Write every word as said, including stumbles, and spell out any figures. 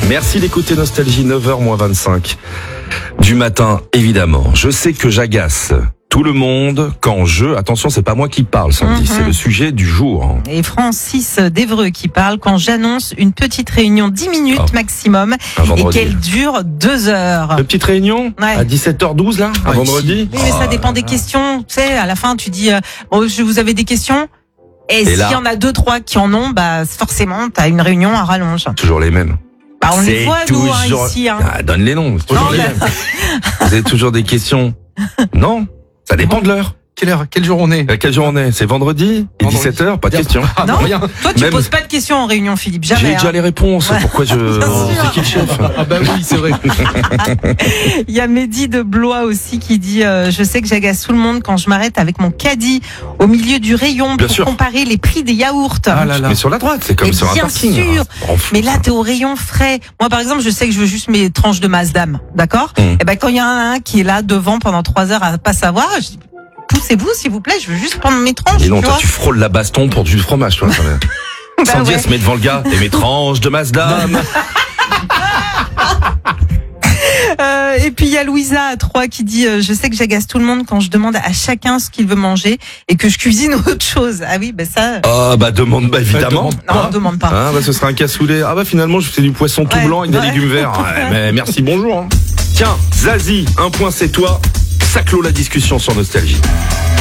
Merci d'écouter Nostalgie, neuf heures moins vingt-cinq du matin, évidemment. Je sais que j'agace tout le monde quand je... Attention, c'est pas moi qui parle, Sandy, mm-hmm. c'est le sujet du jour. Et Francis d'Evreux qui parle quand j'annonce une petite réunion dix minutes oh. maximum et qu'elle dure deux heures. Une petite réunion ouais. à dix-sept heures douze, là, un oui. vendredi. Oui, mais oh. ça dépend des questions. Tu sais, à la fin, tu dis, euh, oh, je vous avez des questions. Et, et s'il y en a deux, trois qui en ont, bah forcément, t'as une réunion à rallonge. Toujours les mêmes. Bah, on les voit, nous, hein, ici. Hein. Ah, donne les noms, c'est toujours non, les mêmes. Vous avez toujours des questions. Non, ça dépend de l'heure. Quelle heure? Quel jour on est? euh, Quel jour on est? C'est vendredi, et dix-sept heures, pas de questions. Ah, non, rien. Toi, tu Même... poses pas de questions en réunion, Philippe, jamais. J'ai déjà hein. les réponses, ouais. Pourquoi je... C'est qui le chef? Ah bah oui, c'est vrai. Il y a Mehdi de Blois aussi qui dit euh, je sais que j'agace tout le monde quand je m'arrête avec mon caddie au milieu du rayon bien pour sûr. comparer les prix des yaourts. Ah là là. Mais sur la droite, c'est comme et sur un parking. Bien sûr, ah, mais là t'es au rayon frais. Moi par exemple, je sais que je veux juste mes tranches de Mazdam, d'accord? Mmh. Et ben quand il y en a un qui est là devant pendant trois heures à pas savoir, je dis poussez-vous s'il vous plaît, je veux juste prendre mes tranches. Et non, tu toi vois tu frôles la baston pour du fromage, toi. bah Sandy ouais. elle se met devant le gars et mes tranches de Mazdam. Euh, et puis il y a Louisa à Troyes qui dit euh, je sais que j'agace tout le monde quand je demande à chacun ce qu'il veut manger et que je cuisine autre chose. Ah oui, bah ça. Ah bah demande bah évidemment. Non, on demande pas. Ah bah ce sera un cassoulet. Ah bah finalement je fais du poisson tout ouais, blanc avec ouais. des légumes verts. Ouais, mais merci, bonjour. Hein. Tiens, Zazie, un point c'est toi. Ça clôt la discussion sur Nostalgie.